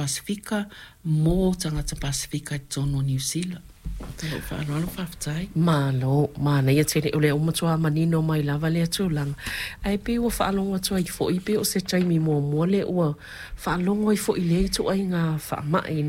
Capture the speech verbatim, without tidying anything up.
Pasifika mo tangata Pasifika tono New Zealand. Tau whaanoalo whawhatai. Malo, mana ia tene ule o matua manino mai lava lea tūlang. Ai pe ua whaalonga tua i fo i pe o se taimi mua mua le ua whaalonga i fo i le i tu ai ngā whaamai